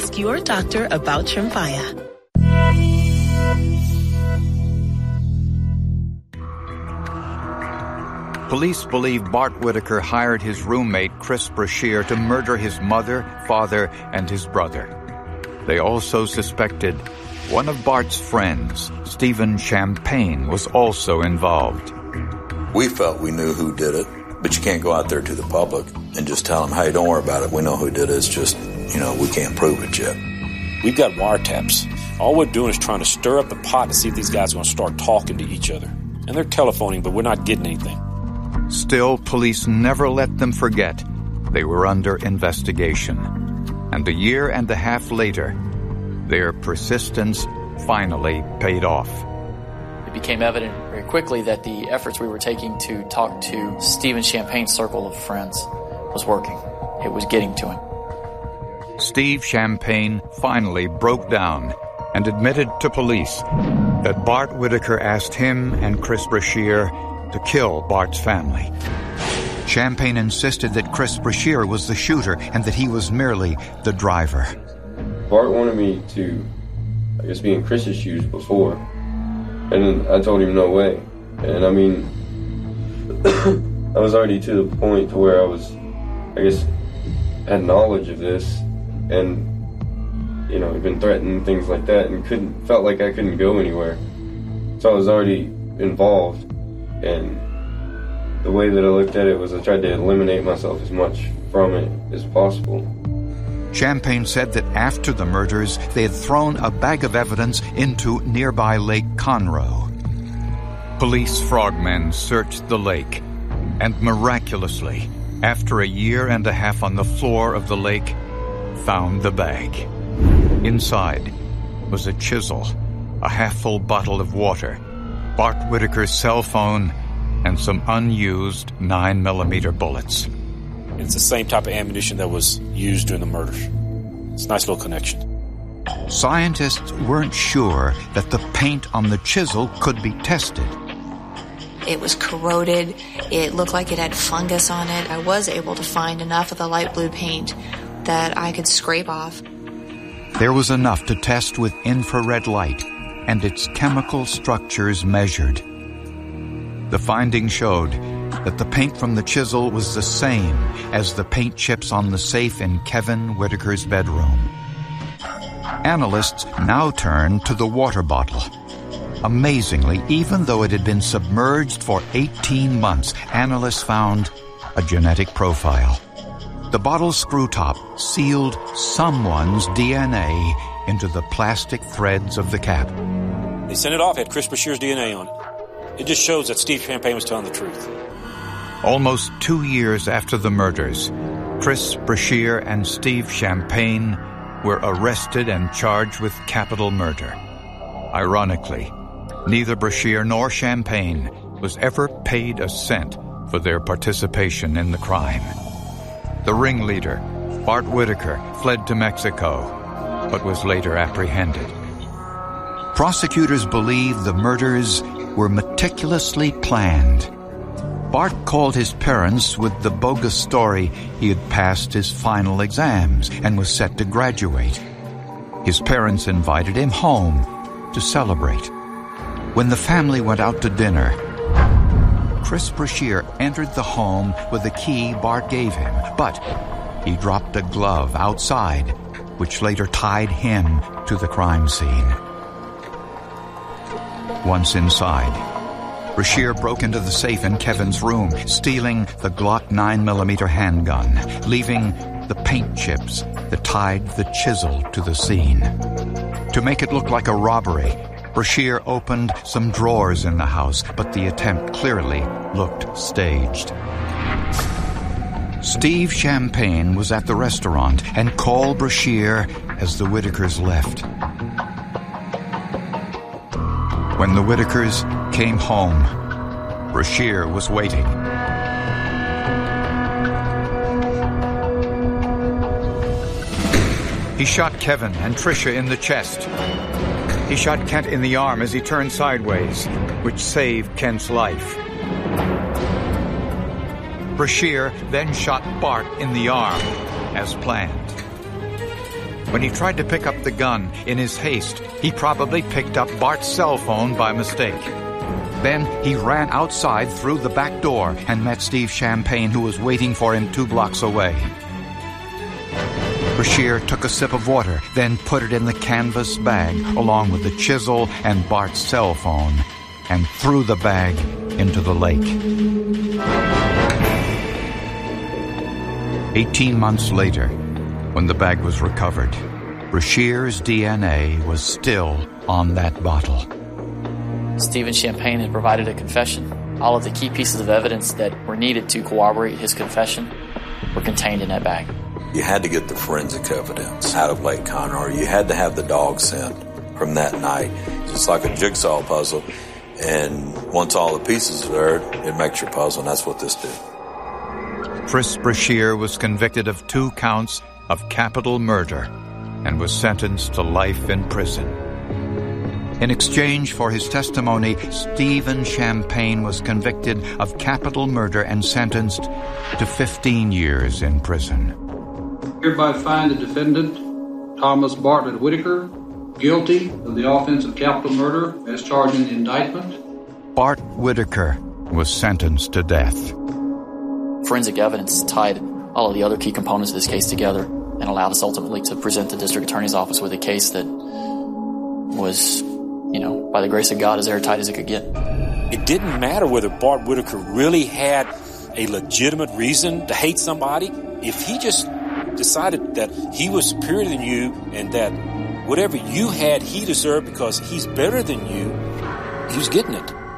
ask your doctor about Tremfya. Police believe Bart Whitaker hired his roommate, Chris Brashear, to murder his mother, father, and his brother. They also suspected one of Bart's friends, Stephen Champagne, was also involved. We felt we knew who did it, but you can't go out there to the public and just tell them, hey, don't worry about it, we know who did it. It's just, we can't prove it yet. We've got wiretaps. All we're doing is trying to stir up the pot to see if these guys are going to start talking to each other. And they're telephoning, but we're not getting anything. Still, police never let them forget they were under investigation. And a year and a half later, their persistence finally paid off. It became evident very quickly that the efforts we were taking to talk to Stephen Champagne's circle of friends was working. It was getting to him. Steve Champagne finally broke down and admitted to police that Bart Whitaker asked him and Chris Brashear to kill Bart's family. Champagne insisted that Chris Brashear was the shooter and that he was merely the driver. Bart wanted me to, be in Chris's shoes before. And then I told him no way. And I was already to the point to where I was, had knowledge of this and, had been threatened and things like that and felt like I couldn't go anywhere. So I was already involved. And the way that I looked at it was I tried to eliminate myself as much from it as possible. Champagne said that after the murders, they had thrown a bag of evidence into nearby Lake Conroe. Police frogmen searched the lake, and miraculously, after a year and a half on the floor of the lake, found the bag. Inside was a chisel, a half-full bottle of water, Bart Whitaker's cell phone, and some unused 9mm bullets. It's the same type of ammunition that was used during the murders. It's a nice little connection. Scientists weren't sure that the paint on the chisel could be tested. It was corroded. It looked like it had fungus on it. I was able to find enough of the light blue paint that I could scrape off. There was enough to test with infrared light and its chemical structures measured. The findings showed that the paint from the chisel was the same as the paint chips on the safe in Kevin Whitaker's bedroom. Analysts now turned to the water bottle. Amazingly, even though it had been submerged for 18 months, analysts found a genetic profile. The bottle's screw top sealed someone's DNA into the plastic threads of the cap. They sent it off, had Chris Brashear's DNA on it. It just shows that Steve Champagne was telling the truth. Almost 2 years after the murders, Chris Brashear and Steve Champagne were arrested and charged with capital murder. Ironically, neither Brashear nor Champagne was ever paid a cent for their participation in the crime. The ringleader, Bart Whitaker, fled to Mexico, but was later apprehended. Prosecutors believe the murders were meticulously planned. Bart called his parents with the bogus story he had passed his final exams and was set to graduate. His parents invited him home to celebrate. When the family went out to dinner, Chris Brashear entered the home with the key Bart gave him, but he dropped a glove outside, which later tied him to the crime scene. Once inside, Brashear broke into the safe in Kevin's room, stealing the Glock 9mm handgun, leaving the paint chips that tied the chisel to the scene. To make it look like a robbery, Brashear opened some drawers in the house, but the attempt clearly looked staged. Steve Champagne was at the restaurant and called Brashear as the Whitakers left. When the Whitakers came home, Brashear was waiting. He shot Kevin and Tricia in the chest. He shot Kent in the arm as he turned sideways, which saved Kent's life. Brashear then shot Bart in the arm, as planned. When he tried to pick up the gun in his haste, he probably picked up Bart's cell phone by mistake. Then he ran outside through the back door and met Steve Champagne, who was waiting for him 2 blocks away. Brashear took a sip of water, then put it in the canvas bag along with the chisel and Bart's cell phone, and threw the bag into the lake. 18 months later, when the bag was recovered, Brashear's DNA was still on that bottle. Stephen Champagne had provided a confession. All of the key pieces of evidence that were needed to corroborate his confession were contained in that bag. You had to get the forensic evidence out of Lake Conroe. You had to have the dog scent from that night. It's like a jigsaw puzzle, and once all the pieces are there, it makes your puzzle, and that's what this did. Chris Brashear was convicted of 2 counts of capital murder and was sentenced to life in prison. In exchange for his testimony, Stephen Champagne was convicted of capital murder and sentenced to 15 years in prison. Hereby find the defendant, Thomas Bartlett Whitaker, guilty of the offense of capital murder as charged in the indictment. Bart Whitaker was sentenced to death. Forensic evidence tied all of the other key components of this case together and allowed us ultimately to present the district attorney's office with a case that was, by the grace of God, as airtight as it could get. It didn't matter whether Bart Whitaker really had a legitimate reason to hate somebody. If he just decided that he was superior than you and that whatever you had, he deserved because he's better than you, he was getting it.